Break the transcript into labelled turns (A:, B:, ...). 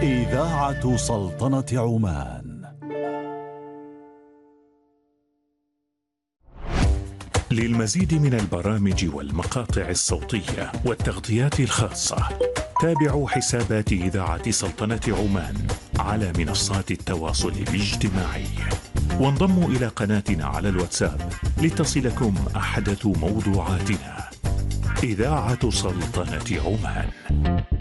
A: إذاعة سلطنة عمان.
B: للمزيد من البرامج والمقاطع الصوتية والتغطيات الخاصة تابعوا حسابات إذاعة سلطنة عمان على منصات التواصل الاجتماعي، وانضموا إلى قناتنا على الواتساب لتصلكم أحدث موضوعاتنا. إذاعة سلطنة عمان.